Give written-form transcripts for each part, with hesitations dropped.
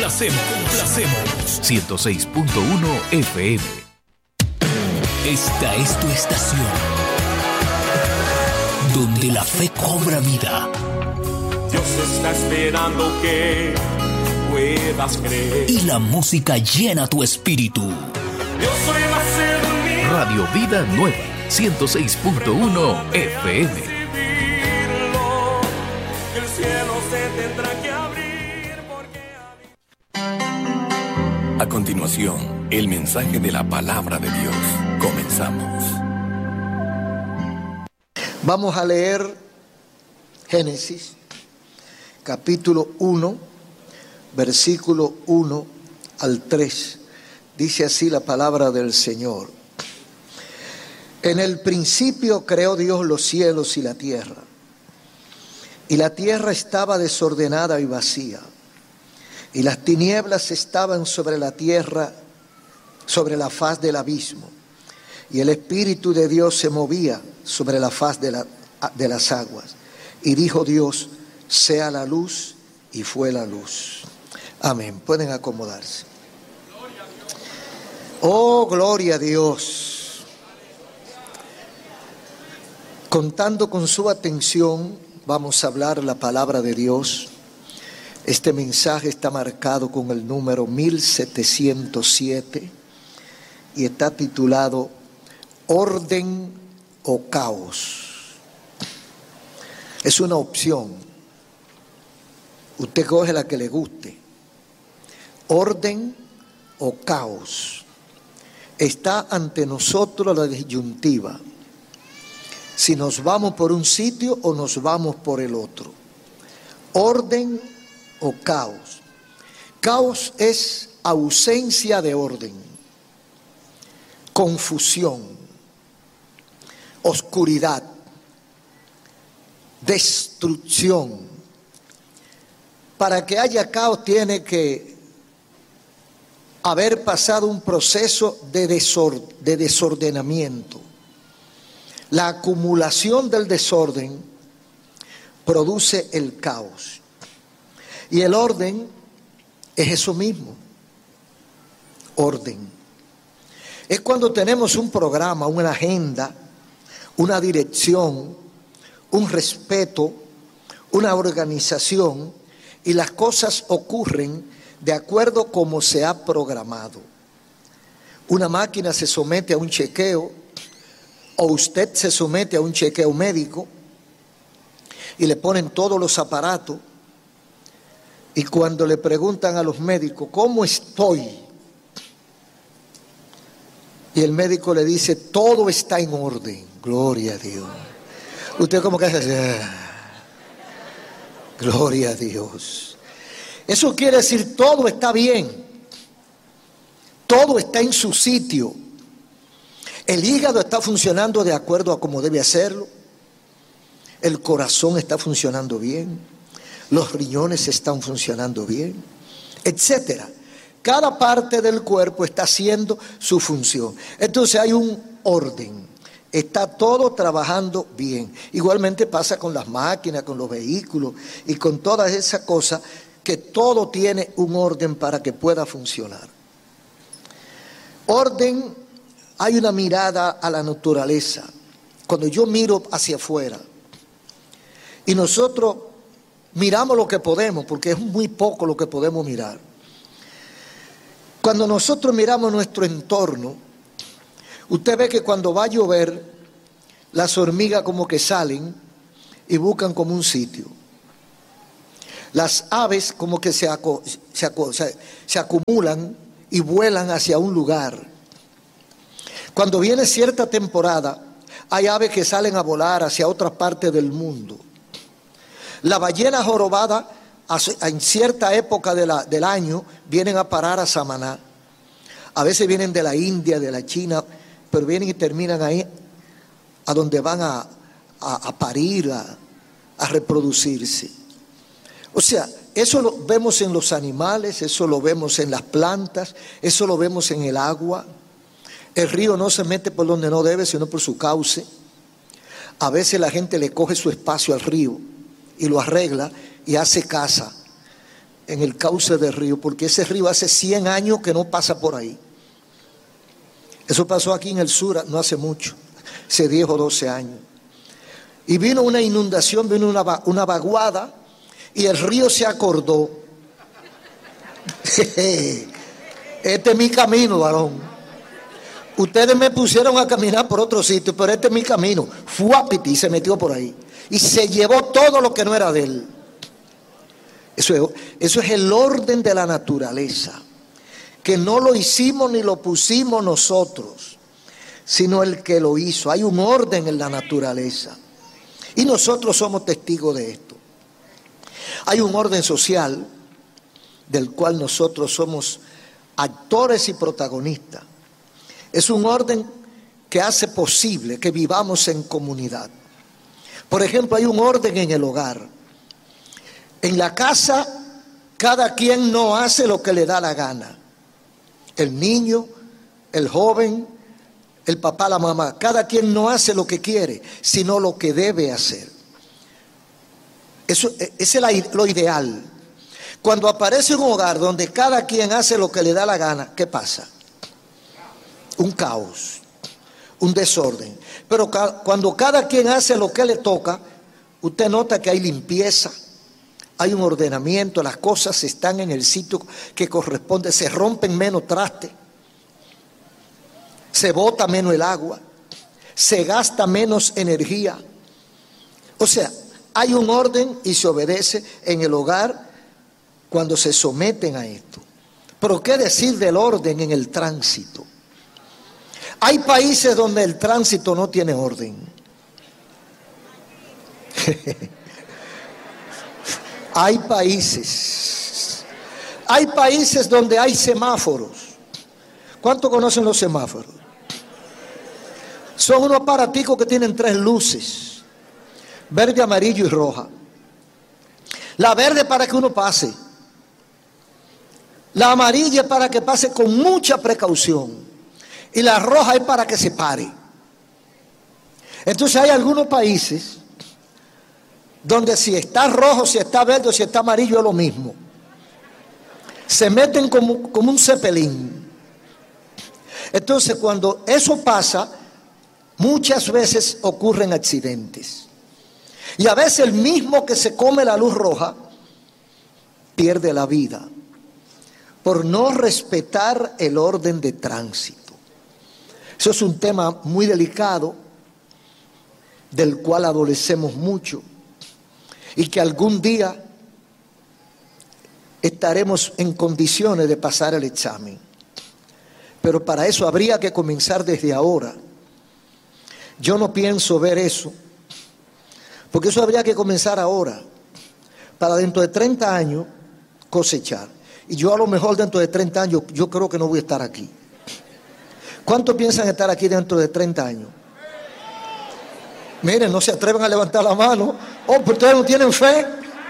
complacemos. 106.1 FM. Esta es tu estación, donde la fe cobra vida. Dios está esperando que puedas creer. Y la música llena tu espíritu. Dios hoy va a hacer un milagro. Radio Vida Nueva, 106.1 FM. El cielo se tendrá que abrir porque... A continuación, el mensaje de la palabra de Dios. Comenzamos. Vamos a leer Génesis, capítulo 1, versículo 1 al 3. Dice así la palabra del Señor. En el principio creó Dios los cielos y la tierra estaba desordenada y vacía, y las tinieblas estaban sobre la tierra, sobre la faz del abismo, y el Espíritu de Dios se movía sobre la faz de las aguas. Y dijo Dios, sea la luz, y fue la luz. Amén. Pueden acomodarse. Oh, gloria a Dios. Contando con su atención, vamos a hablar la palabra de Dios. Este mensaje está marcado con el número 1707 y está titulado Orden o Caos. Es una opción. Usted coge la que le guste. Orden o caos. Está ante nosotros la disyuntiva. Si nos vamos por un sitio o nos vamos por el otro. Orden o caos. Caos es ausencia de orden, confusión, oscuridad, destrucción. Para que haya caos tiene que haber pasado un proceso de desordenamiento. La acumulación del desorden produce el caos. Y el orden es eso mismo. Orden. Es cuando tenemos un programa, una agenda, una dirección, un respeto, una organización, y las cosas ocurren de acuerdo como se ha programado. Una máquina se somete a un chequeo, o usted se somete a un chequeo médico, y le ponen todos los aparatos, y cuando le preguntan a los médicos, ¿cómo estoy? Y el médico le dice, todo está en orden. Gloria a Dios. Usted como que hace, gloria a Dios. Eso quiere decir, todo está bien. Todo está en su sitio. El hígado está funcionando de acuerdo a como debe hacerlo. El corazón está funcionando bien. Los riñones están funcionando bien, etcétera. Cada parte del cuerpo está haciendo su función. Entonces hay un orden. Está todo trabajando bien. Igualmente pasa con las máquinas, con los vehículos y con todas esas cosas, que todo tiene un orden para que pueda funcionar. Orden, hay una mirada a la naturaleza. Cuando yo miro hacia afuera y nosotros miramos lo que podemos, porque es muy poco lo que podemos mirar. Cuando nosotros miramos nuestro entorno, usted ve que cuando va a llover, las hormigas como que salen y buscan como un sitio. Las aves como que se acumulan y vuelan hacia un lugar. Cuando viene cierta temporada, hay aves que salen a volar hacia otras partes del mundo. La ballena jorobada, en cierta época del año, vienen a parar a Samaná. A veces vienen de la India, de la China, pero vienen y terminan ahí, a donde van a parir, a reproducirse. O sea, eso lo vemos en los animales, eso lo vemos en las plantas, eso lo vemos en el agua. El río no se mete por donde no debe, sino por su cauce. A veces la gente le coge su espacio al río y lo arregla y hace casa. en el cauce del río, porque ese río hace 100 años que no pasa por ahí. Eso pasó aquí en el sur no hace mucho, hace 10 o 12 años. Y vino una inundación, vino una vaguada y el río se acordó. Este es mi camino, varón. Ustedes me pusieron a caminar por otro sitio, pero este es mi camino. Fuapiti, y se metió por ahí. Y se llevó todo lo que no era de él. Eso es el orden de la naturaleza. Que no lo hicimos ni lo pusimos nosotros, sino el que lo hizo. Hay un orden en la naturaleza. Y nosotros somos testigos de esto. Hay un orden social del cual nosotros somos actores y protagonistas. Es un orden que hace posible que vivamos en comunidad. Por ejemplo, hay un orden en el hogar. En la casa, cada quien no hace lo que le da la gana. El niño, el joven, el papá, la mamá, cada quien no hace lo que quiere, sino lo que debe hacer. Eso es lo ideal. Cuando aparece un hogar donde cada quien hace lo que le da la gana, ¿qué pasa? Un caos, un desorden. Pero cuando cada quien hace lo que le toca, usted nota que hay limpieza, hay un ordenamiento, las cosas están en el sitio que corresponde, se rompen menos trastes, se bota menos el agua, se gasta menos energía. O sea, hay un orden y se obedece en el hogar cuando se someten a esto. Pero ¿qué decir del orden en el tránsito? Hay países donde el tránsito no tiene orden. Hay países donde hay semáforos. ¿Cuántos conocen los semáforos? Son unos aparaticos que tienen 3 luces: verde, amarillo y roja. La verde para que uno pase. La amarilla es para que pase con mucha precaución. Y la roja es para que se pare. Entonces hay algunos países donde si está rojo, si está verde o si está amarillo es lo mismo. Se meten como un cepelín. Entonces cuando eso pasa, muchas veces ocurren accidentes. Y a veces el mismo que se come la luz roja pierde la vida por no respetar el orden de tránsito. Eso es un tema muy delicado del cual adolecemos mucho y que algún día estaremos en condiciones de pasar el examen. Pero para eso habría que comenzar desde ahora. Yo no pienso ver eso, porque eso habría que comenzar ahora, para dentro de 30 años cosechar. Y yo a lo mejor dentro de 30 años, yo creo que no voy a estar aquí. ¿Cuántos piensan estar aquí dentro de 30 años? Miren, no se atreven a levantar la mano. Oh, pero ustedes no tienen fe.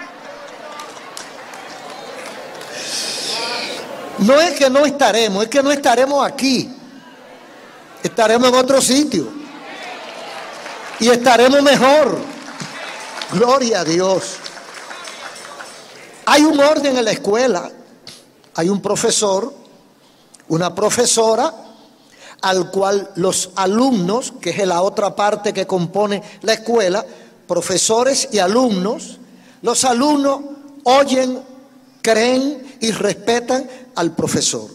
No es que no estaremos, es que no estaremos aquí. Estaremos en otro sitio. Y estaremos mejor. Gloria a Dios. Hay un orden en la escuela. Hay un profesor, una profesora, al cual los alumnos, que es la otra parte que compone la escuela, profesores y alumnos, los alumnos oyen, creen y respetan al profesor.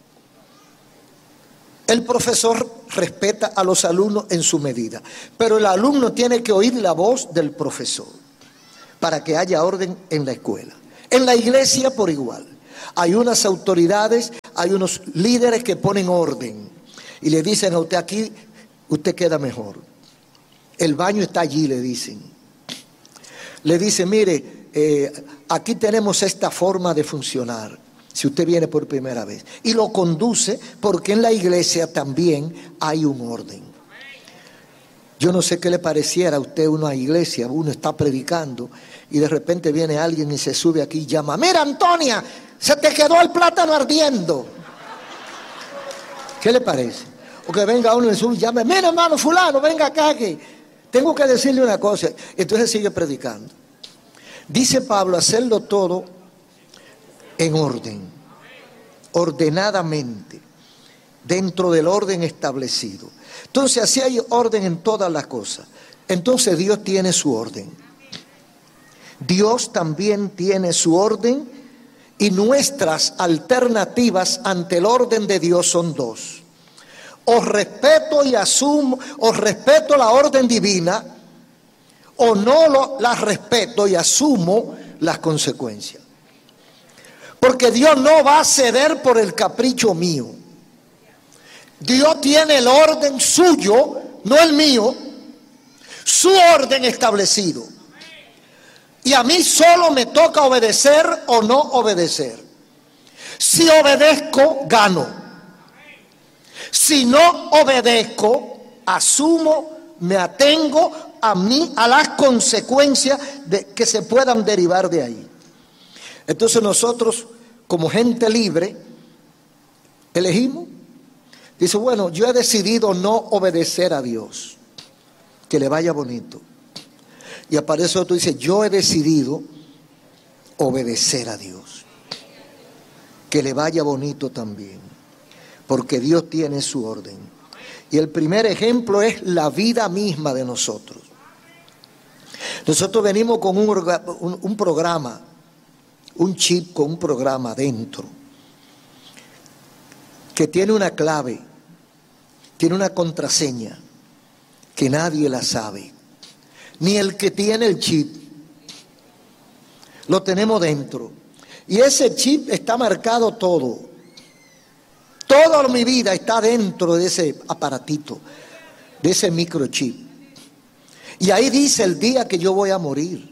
El profesor respeta a los alumnos en su medida, pero el alumno tiene que oír la voz del profesor para que haya orden en la escuela. En la iglesia por igual. Hay unas autoridades, hay unos líderes que ponen orden y le dicen a usted: aquí usted queda mejor. El baño está allí, le dicen. Le dicen: mire, aquí tenemos esta forma de funcionar, si usted viene por primera vez. Y lo conduce, porque en la iglesia también hay un orden. Yo no sé qué le pareciera a usted una iglesia, uno está predicando y de repente viene alguien y se sube aquí y llama: mira, Antonia, se te quedó el plátano ardiendo. ¿Qué le parece? O que venga uno y sube y llame: mira, hermano fulano, venga acá que tengo que decirle una cosa. Entonces sigue predicando. Dice Pablo: hacerlo todo en orden, ordenadamente, dentro del orden establecido. Entonces, así hay orden en todas las cosas. Entonces Dios tiene su orden. Dios también tiene su orden, y nuestras alternativas ante el orden de Dios son dos. O respeto y asumo, o respeto la orden divina, o no la respeto y asumo las consecuencias. Porque Dios no va a ceder por el capricho mío. Dios tiene el orden suyo, no el mío, su orden establecido. Y a mí solo me toca obedecer o no obedecer. Si obedezco, gano. Si no obedezco, asumo, me atengo a las consecuencias que se puedan derivar de ahí. Entonces nosotros, como gente libre, elegimos. Dice, bueno, yo he decidido no obedecer a Dios. Que le vaya bonito. Y aparece otro y dice, yo he decidido obedecer a Dios. Que le vaya bonito también. Porque Dios tiene su orden. Y el primer ejemplo es la vida misma de nosotros. Nosotros venimos con un programa, un chip con un programa dentro, que tiene una clave, tiene una contraseña, que nadie la sabe. Ni el que tiene el chip. Lo tenemos dentro. Y ese chip está marcado todo. Toda mi vida está dentro de ese aparatito, de ese microchip. Y ahí dice el día que yo voy a morir.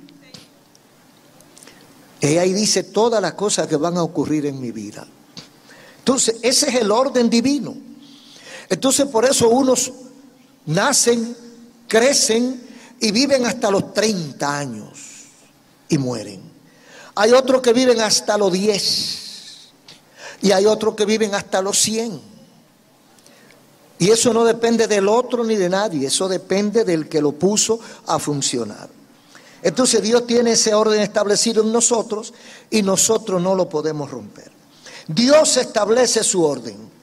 Y ahí dice todas las cosas que van a ocurrir en mi vida. Entonces, ese es el orden divino. Entonces, por eso unos nacen, crecen y viven hasta los 30 años y mueren. Hay otros que viven hasta los 10 y hay otros que viven hasta los 100. Y eso no depende del otro ni de nadie, eso depende del que lo puso a funcionar. Entonces Dios tiene ese orden establecido en nosotros y nosotros no lo podemos romper. Dios establece su orden.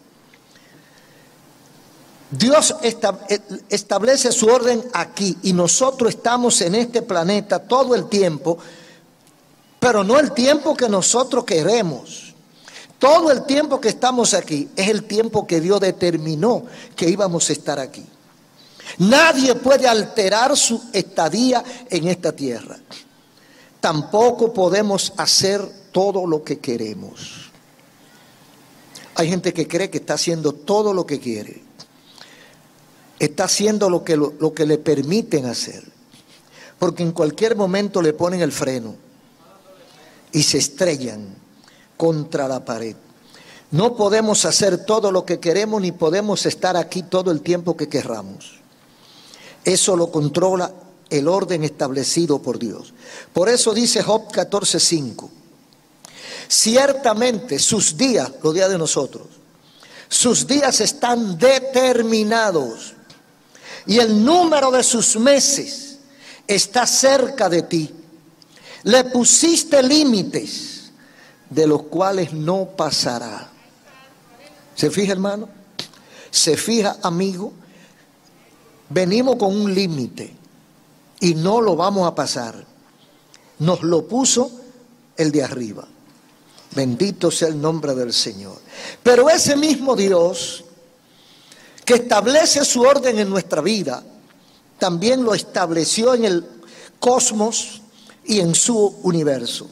Dios establece su orden aquí y nosotros estamos en este planeta todo el tiempo, pero no el tiempo que nosotros queremos. Todo el tiempo que estamos aquí es el tiempo que Dios determinó que íbamos a estar aquí. Nadie puede alterar su estadía en esta tierra. Tampoco podemos hacer todo lo que queremos. Hay gente que cree que está haciendo todo lo que quiere. Está haciendo lo que le permiten hacer. Porque en cualquier momento le ponen el freno y se estrellan contra la pared. No podemos hacer todo lo que queremos ni podemos estar aquí todo el tiempo que querramos. Eso lo controla el orden establecido por Dios. Por eso dice Job 14:5. Ciertamente sus días, los días de nosotros, sus días están determinados y el número de sus meses está cerca de ti. Le pusiste límites de los cuales no pasará. ¿Se fija, hermano? ¿Se fija, amigo? Venimos con un límite y no lo vamos a pasar. Nos lo puso el de arriba. Bendito sea el nombre del Señor. Pero ese mismo Dios que establece su orden en nuestra vida, también lo estableció en el cosmos y en su universo.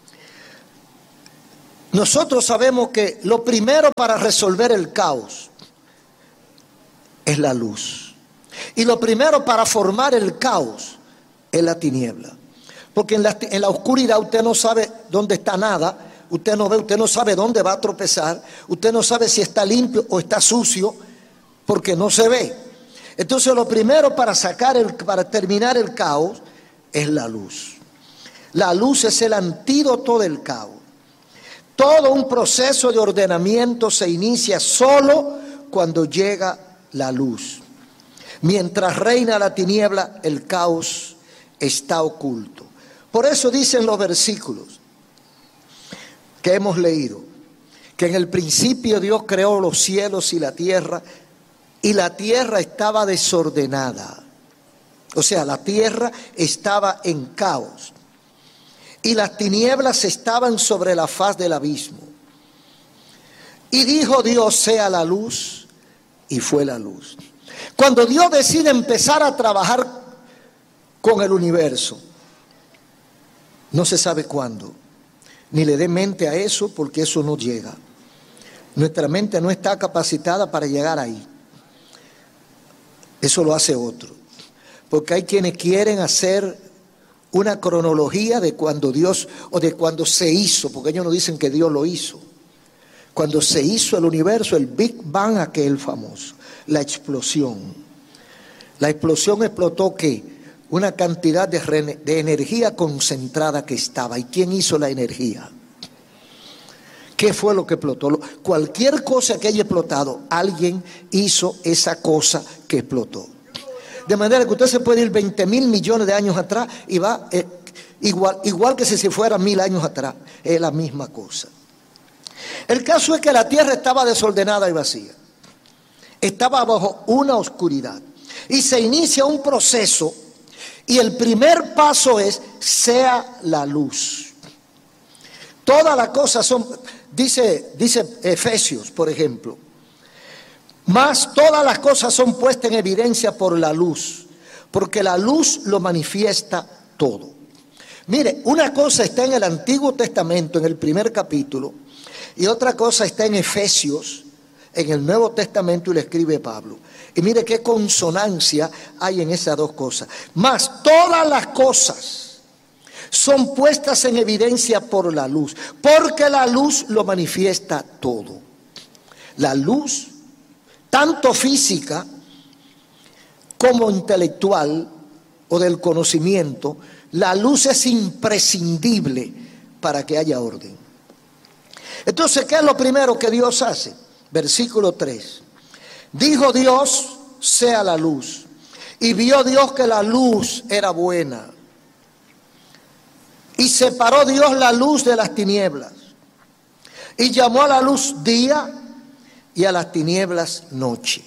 Nosotros sabemos que lo primero para resolver el caos es la luz. Y lo primero para formar el caos es la tiniebla. Porque en la oscuridad usted no sabe dónde está nada, usted no ve, usted no sabe dónde va a tropezar, usted no sabe si está limpio o está sucio, porque no se ve. Entonces lo primero para terminar el caos es la luz. La luz es el antídoto del caos. Todo un proceso de ordenamiento se inicia solo cuando llega la luz. Mientras reina la tiniebla, el caos está oculto. Por eso dicen los versículos, que hemos leído, que en el principio Dios creó los cielos y la tierra estaba desordenada. O sea, la tierra estaba en caos y las tinieblas estaban sobre la faz del abismo. Y dijo Dios, sea la luz, y fue la luz. Cuando Dios decide empezar a trabajar con el universo, no se sabe cuándo, ni le dé mente a eso, porque eso no llega. Nuestra mente no está capacitada para llegar ahí. Eso lo hace otro. Porque hay quienes quieren hacer una cronología de cuando Dios, o de cuando se hizo, porque ellos no dicen que Dios lo hizo. Cuando se hizo el universo, el Big Bang aquel famoso, la explosión. La explosión explotó ¿qué? Una cantidad de energía concentrada que estaba. ¿Y quién hizo la energía? ¿Qué fue lo que explotó? Cualquier cosa que haya explotado, alguien hizo esa cosa que explotó. De manera que usted se puede ir 20,000 millones de años atrás y va igual que si se fuera 1000 años atrás. Es la misma cosa. El caso es que la tierra estaba desordenada y vacía. Estaba bajo una oscuridad. Y se inicia un proceso. Y el primer paso es, sea la luz. Todas las cosas son, dice Efesios, por ejemplo. Mas todas las cosas son puestas en evidencia por la luz, porque la luz lo manifiesta todo. Mire, una cosa está en el Antiguo Testamento, en el primer capítulo, y otra cosa está en Efesios, en el Nuevo Testamento, y le escribe Pablo. Y mire qué consonancia hay en esas dos cosas. Mas todas las cosas son puestas en evidencia por la luz, porque la luz lo manifiesta todo. La luz, tanto física como intelectual o del conocimiento, la luz es imprescindible para que haya orden. Entonces, ¿qué es lo primero que Dios hace? Versículo 3. Dijo Dios, sea la luz. Y vio Dios que la luz era buena. Y separó Dios la luz de las tinieblas. Y llamó a la luz día y a las tinieblas noche.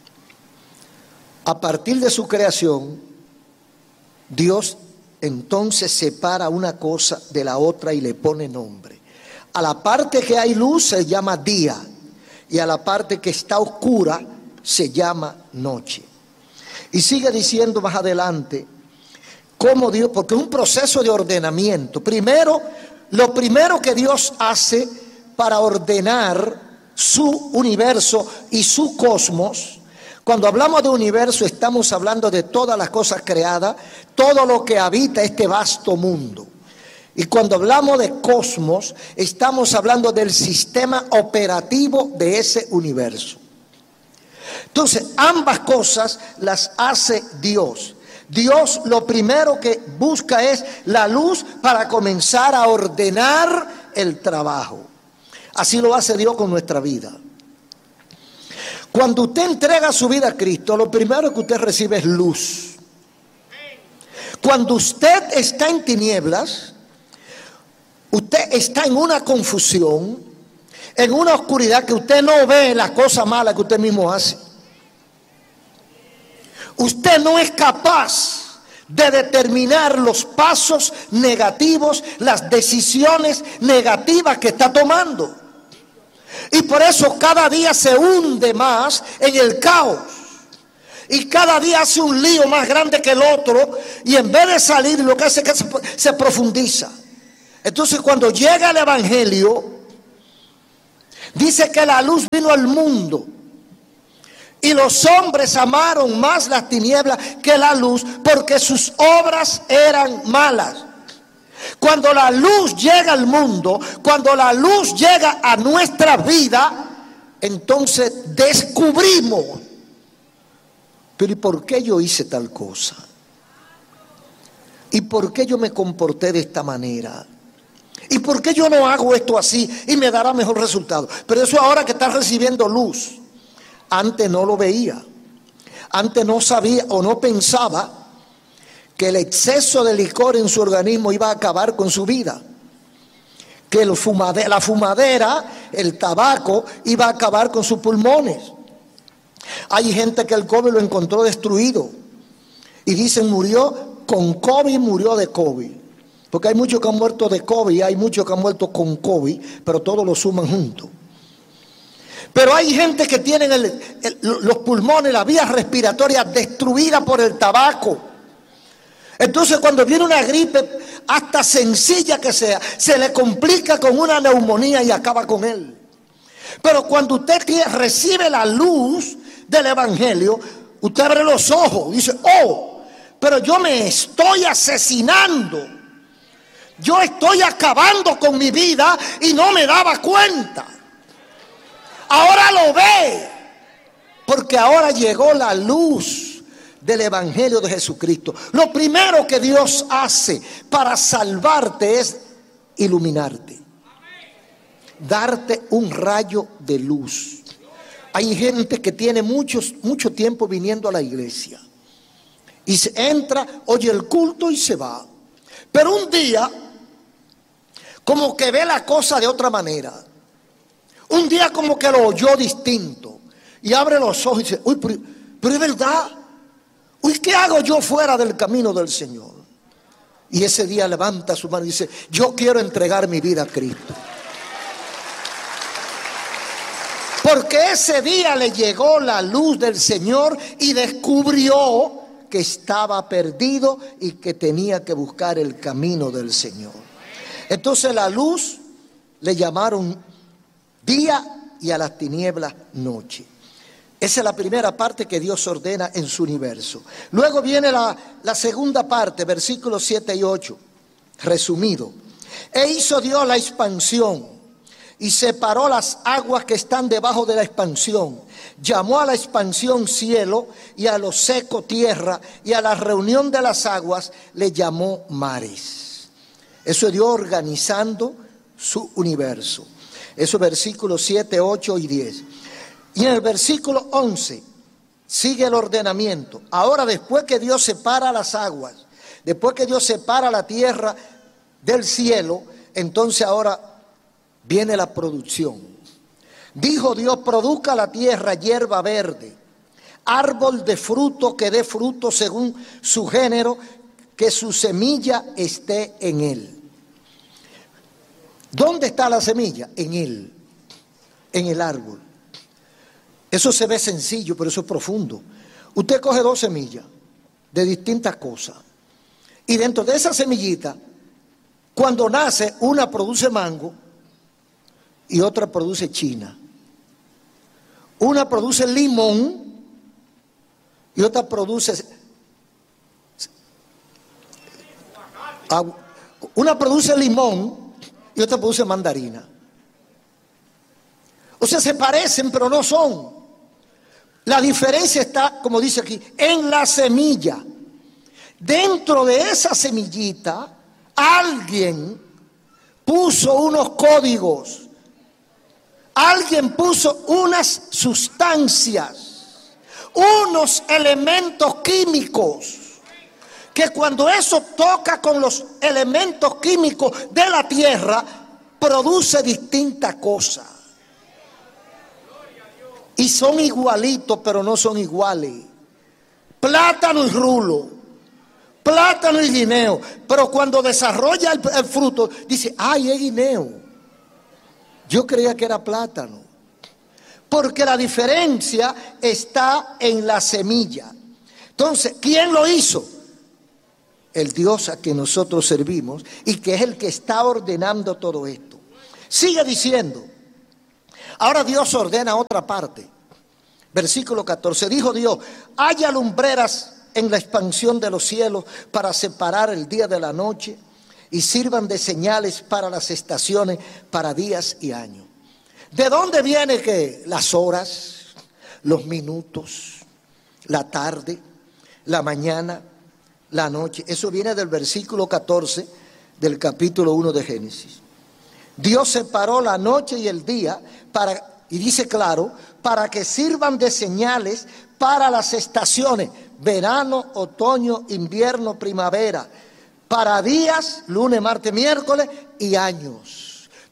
A partir de su creación, Dios entonces separa una cosa de la otra y le pone nombre. A la parte que hay luz se llama día y a la parte que está oscura se llama noche. Y sigue diciendo más adelante cómo Dios, porque es un proceso de ordenamiento. Primero, lo primero que Dios hace para ordenar su universo y su cosmos. Cuando hablamos de universo estamos hablando de todas las cosas creadas, todo lo que habita este vasto mundo. Y cuando hablamos de cosmos estamos hablando del sistema operativo de ese universo. Entonces ambas cosas las hace Dios. Dios lo primero que busca es la luz para comenzar a ordenar el trabajo. Así lo hace Dios con nuestra vida. Cuando usted entrega su vida a Cristo, lo primero que usted recibe es luz. Cuando usted está en tinieblas, usted está en una confusión, en una oscuridad que usted no ve las cosas malas que usted mismo hace. Usted no es capaz de determinar los pasos negativos, las decisiones negativas que está tomando. Y por eso cada día se hunde más en el caos. Y cada día hace un lío más grande que el otro. Y en vez de salir, lo que hace es que se profundiza. Entonces cuando llega el Evangelio, dice que la luz vino al mundo. Y los hombres amaron más las tinieblas que la luz, porque sus obras eran malas. Cuando la luz llega al mundo, cuando la luz llega a nuestra vida, entonces descubrimos, pero ¿y por qué yo hice tal cosa? ¿Y por qué yo me comporté de esta manera? ¿Y por qué yo no hago esto así y me dará mejor resultado? Pero eso ahora que está recibiendo luz. Antes no lo veía. Antes no sabía o no pensaba que el exceso de licor en su organismo iba a acabar con su vida. que la fumadera, el tabaco, iba a acabar con sus pulmones. Hay gente que el COVID lo encontró destruido y dicen murió con COVID, murió de COVID. Porque hay muchos que han muerto de COVID, hay muchos que han muerto con COVID, pero todos lo suman juntos. Pero hay gente que tienen los pulmones, la vía respiratoria destruida por el tabaco. Entonces cuando viene una gripe, hasta sencilla que sea, se le complica con una neumonía y acaba con él. Pero cuando usted recibe la luz del evangelio, usted abre los ojos y dice, oh, pero yo me estoy asesinando. Yo estoy acabando con mi vida y no me daba cuenta. Ahora lo ve, porque ahora llegó la luz del evangelio de Jesucristo. Lo primero que Dios hace para salvarte es iluminarte, darte un rayo de luz. Hay gente que tiene mucho tiempo viniendo a la iglesia y se entra, oye el culto y se va. Pero un día, como que ve la cosa de otra manera. Un día como que lo oyó distinto y abre los ojos y dice, uy, pero es verdad. Uy, ¿qué hago yo fuera del camino del Señor? Y ese día levanta su mano y dice, yo quiero entregar mi vida a Cristo. Porque ese día le llegó la luz del Señor y descubrió que estaba perdido y que tenía que buscar el camino del Señor. Entonces la luz le llamaron día y a las tinieblas noche. Esa es la primera parte que Dios ordena en su universo. Luego viene la segunda parte, versículos 7 y 8, resumido. E hizo Dios la expansión y separó las aguas que están debajo de la expansión. Llamó a la expansión cielo y a lo seco tierra, y a la reunión de las aguas le llamó mares. Eso es Dios organizando su universo. Eso es versículos 7, 8 y 10. Y en el versículo 11 sigue el ordenamiento. Ahora, después que Dios separa las aguas, después que Dios separa la tierra del cielo, entonces ahora viene la producción. Dijo Dios, produzca la tierra hierba verde, árbol de fruto que dé fruto según su género, que su semilla esté en él. ¿Dónde está la semilla? En él, en el árbol. Eso se ve sencillo, pero eso es profundo. Usted coge dos semillas de distintas cosas y dentro de esa semillita, cuando nace, una produce mango y otra produce china. Una produce limón y otra produce limón y otra produce mandarina. O sea, se parecen pero no son. La diferencia está, como dice aquí, en la semilla. Dentro de esa semillita, alguien puso unos códigos. Alguien puso unas sustancias, unos elementos químicos, que cuando eso toca con los elementos químicos de la tierra, produce distintas cosas. Y son igualitos, pero no son iguales. Plátano y rulo, plátano y guineo. Pero cuando desarrolla el fruto, dice, ay, es guineo. Yo creía que era plátano. Porque la diferencia está en la semilla. Entonces, ¿quién lo hizo? El Dios a que nosotros servimos y que es el que está ordenando todo esto. Sigue diciendo. Ahora Dios ordena otra parte. Versículo 14. Dijo Dios, haya lumbreras en la expansión de los cielos para separar el día de la noche y sirvan de señales para las estaciones, para días y años. ¿De dónde viene que las horas, los minutos, la tarde, la mañana, la noche? Eso viene del versículo 14 del capítulo 1 de Génesis. Dios separó la noche y el día y dice claro, para que sirvan de señales para las estaciones, verano, otoño, invierno, primavera, para días, lunes, martes, miércoles y años.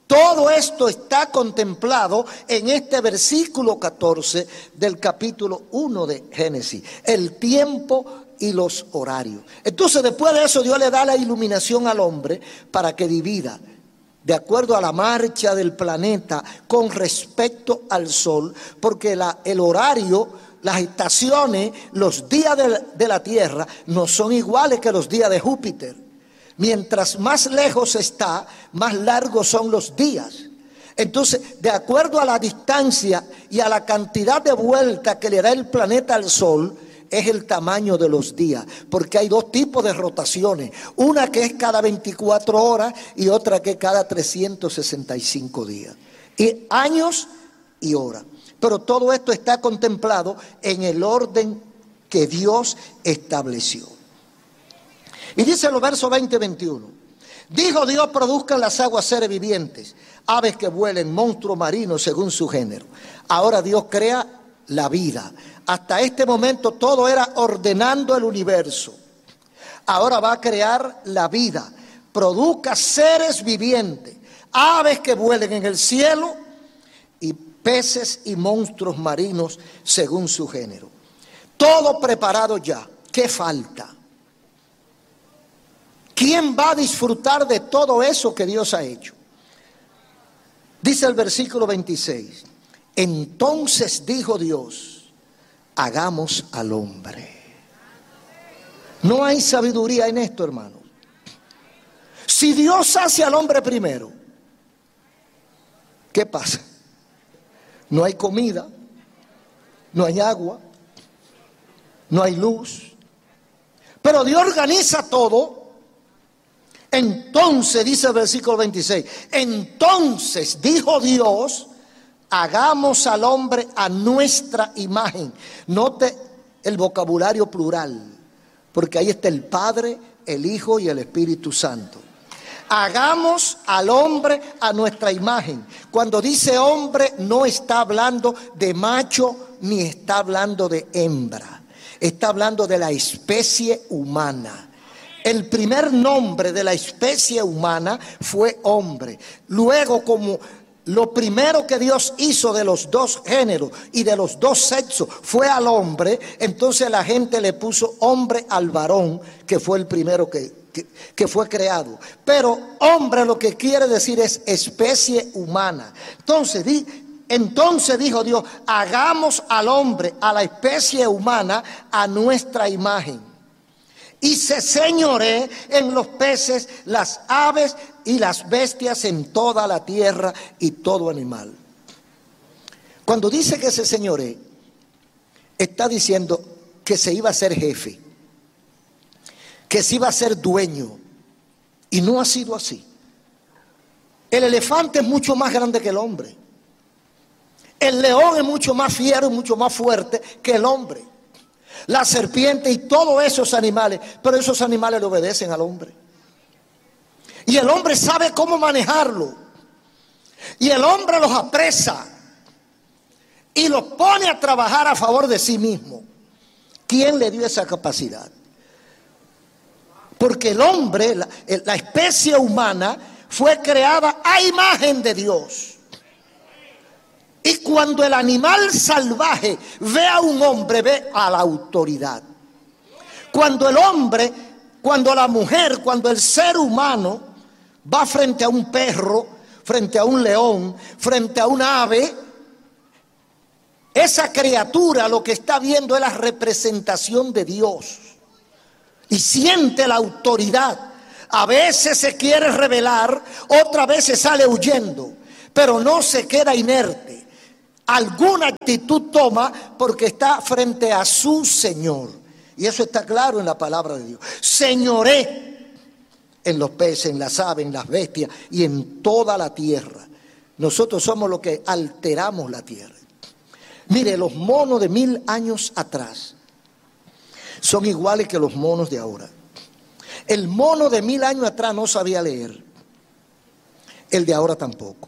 Todo esto está contemplado en este versículo 14 del capítulo 1 de Génesis. El tiempo y los horarios. Entonces, después de eso, Dios le da la iluminación al hombre para que divida de acuerdo a la marcha del planeta con respecto al sol, porque el horario, las estaciones, los días de la Tierra no son iguales que los días de Júpiter. Mientras más lejos está, más largos son los días. Entonces, de acuerdo a la distancia y a la cantidad de vueltas que le da el planeta al sol, es el tamaño de los días, porque hay dos tipos de rotaciones, una que es cada 24 horas y otra que es cada 365 días, y años y horas. Pero todo esto está contemplado en el orden que Dios estableció. Y dice los versos 20 y 21. Dijo Dios: produzcan las aguas seres vivientes, aves que vuelen, monstruos marinos según su género. Ahora Dios crea la vida. Hasta este momento todo era ordenando el universo. Ahora va a crear la vida. Produzca seres vivientes, aves que vuelen en el cielo y peces y monstruos marinos según su género. Todo preparado ya. ¿Qué falta? ¿Quién va a disfrutar de todo eso que Dios ha hecho? Dice el versículo 26. Entonces dijo Dios: hagamos al hombre. No hay sabiduría en esto, hermanos. Si Dios hace al hombre primero, ¿qué pasa? No hay comida, no hay agua, no hay luz. Pero Dios organiza todo. Entonces, dice el versículo 26, entonces dijo Dios: hagamos al hombre a nuestra imagen. Note el vocabulario plural, porque ahí está el Padre, el Hijo y el Espíritu Santo. Hagamos al hombre a nuestra imagen. Cuando dice hombre, no está hablando de macho ni está hablando de hembra. Está hablando de la especie humana. El primer nombre de la especie humana fue hombre. Luego, como lo primero que Dios hizo de los dos géneros y de los dos sexos fue al hombre, entonces la gente le puso hombre al varón, que fue el primero que fue creado. Pero hombre lo que quiere decir es especie humana. Entonces dijo Dios: hagamos al hombre, a la especie humana, a nuestra imagen. Y se señoree en los peces, las aves y las bestias, en toda la tierra y todo animal. Cuando dice que se señoree, está diciendo que se iba a ser jefe, que se iba a ser dueño. Y no ha sido así. El elefante es mucho más grande que el hombre. El león es mucho más fiero y mucho más fuerte que el hombre. La serpiente y todos esos animales, pero esos animales le obedecen al hombre. Y el hombre sabe cómo manejarlo. Y el hombre los apresa y los pone a trabajar a favor de sí mismo. ¿Quién le dio esa capacidad? Porque el hombre, la especie humana, fue creada a imagen de Dios. Y cuando el animal salvaje ve a un hombre, ve a la autoridad. Cuando el hombre, cuando la mujer, cuando el ser humano va frente a un perro, frente a un león, frente a un ave, esa criatura lo que está viendo es la representación de Dios. Y siente la autoridad. A veces se quiere rebelar, otras veces sale huyendo, pero no se queda inerte. Alguna actitud toma porque está frente a su Señor. Y eso está claro en la palabra de Dios. Señoré en los peces, en las aves, en las bestias y en toda la tierra. Nosotros somos los que alteramos la tierra. Mire, los monos de 1000 años atrás son iguales que los monos de ahora. El mono de 1000 años atrás no sabía leer. El de ahora tampoco.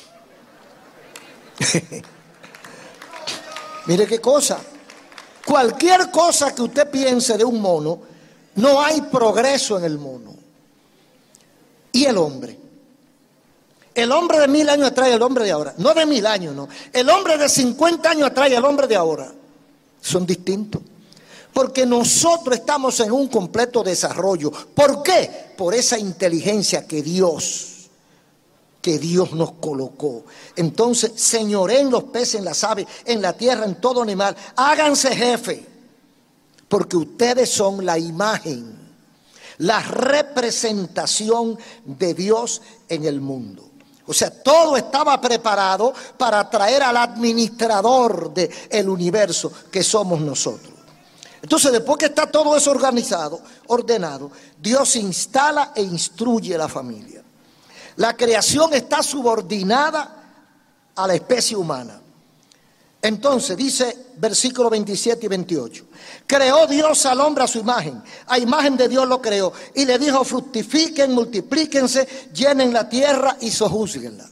Mire qué cosa. Cualquier cosa que usted piense de un mono, no hay progreso en el mono. ¿Y el hombre? el hombre de 1000 años atrás y el hombre de ahora. No de 1000 años, no. El hombre de 50 años atrás y el hombre de ahora son distintos. Porque nosotros estamos en un completo desarrollo. ¿Por qué? Por esa inteligencia que Dios nos colocó. Entonces, señoreen los peces, en las aves, en la tierra, en todo animal. Háganse jefe, porque ustedes son la imagen, la representación de Dios en el mundo. O sea, todo estaba preparado para traer al administrador del universo que somos nosotros. Entonces, después que está todo eso organizado, ordenado, Dios instala e instruye a la familia. La creación está subordinada a la especie humana. Entonces, dice versículos 27 y 28. Creó Dios al hombre a su imagen. A imagen de Dios lo creó. Y le dijo, fructifiquen, multiplíquense, llenen la tierra y sojúzguenla.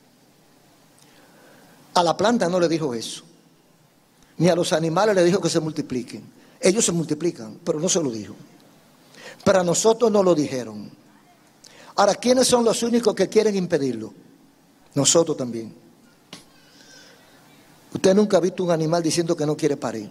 A la planta no le dijo eso. Ni a los animales le dijo que se multipliquen. Ellos se multiplican, pero no se lo dijo. Para nosotros no lo dijeron. Ahora, ¿quiénes son los únicos que quieren impedirlo? Nosotros también. Usted nunca ha visto un animal diciendo que no quiere parir.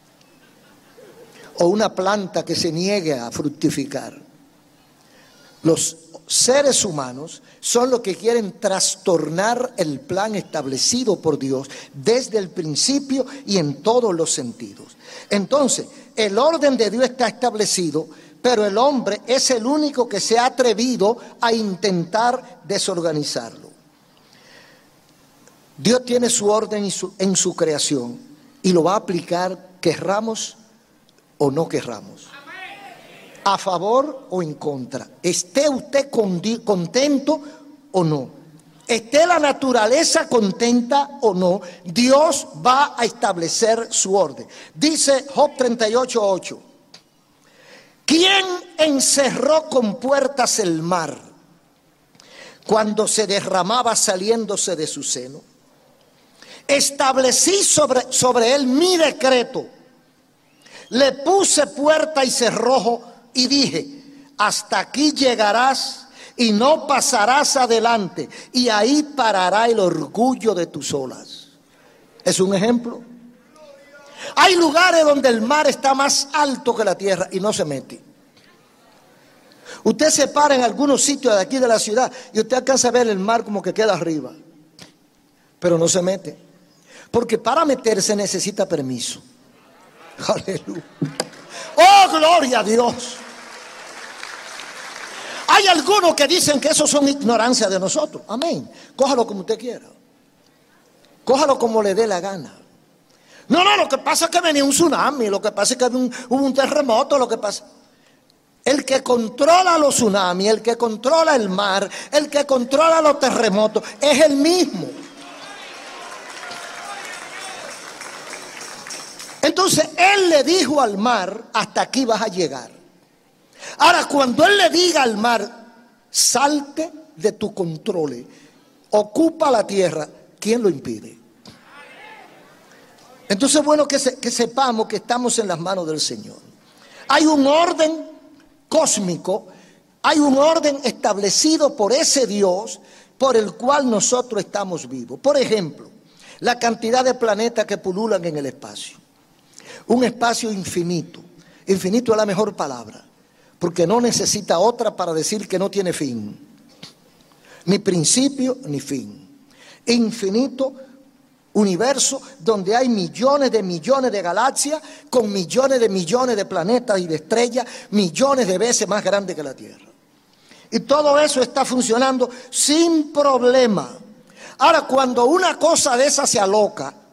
O una planta que se niegue a fructificar. Los seres humanos son los que quieren trastornar el plan establecido por Dios desde el principio y en todos los sentidos. Entonces, el orden de Dios está establecido, pero el hombre es el único que se ha atrevido a intentar desorganizarlo. Dios tiene su orden en su creación y lo va a aplicar, querramos o no querramos, a favor o en contra, esté usted contento o no, esté la naturaleza contenta o no, Dios va a establecer su orden. Dice Job 38:8. ¿Quién encerró con puertas el mar cuando se derramaba saliéndose de su seno? Establecí sobre él mi decreto. Le puse puerta y cerrojo y dije, hasta aquí llegarás y no pasarás adelante, y ahí parará el orgullo de tus olas. Es un ejemplo. Hay lugares donde el mar está más alto que la tierra y no se mete. Usted se para en algunos sitios de aquí de la ciudad y usted alcanza a ver el mar como que queda arriba, pero no se mete, porque para meterse necesita permiso. Aleluya. ¡Oh, gloria a Dios! Hay algunos que dicen que eso son ignorancia de nosotros. Amén. Cójalo como usted quiera. Cójalo como le dé la gana. No, lo que pasa es que venía un tsunami, lo que pasa es que hubo un terremoto, lo que pasa. El que controla los tsunamis, el que controla el mar, el que controla los terremotos, es el mismo. Entonces, él le dijo al mar, hasta aquí vas a llegar. Ahora, cuando él le diga al mar, salte de tu control, ocupa la tierra, ¿quién lo impide? Entonces es bueno que sepamos que estamos en las manos del Señor. Hay un orden cósmico, hay un orden establecido por ese Dios por el cual nosotros estamos vivos. Por ejemplo, la cantidad de planetas que pululan en el espacio. Un espacio infinito. Infinito es la mejor palabra, porque no necesita otra para decir que no tiene fin. Ni principio ni fin. Infinito universo donde hay millones de galaxias con millones de planetas y de estrellas, millones de veces más grandes que la Tierra. Y todo eso está funcionando sin problema. Ahora, cuando una cosa de esa se aloca,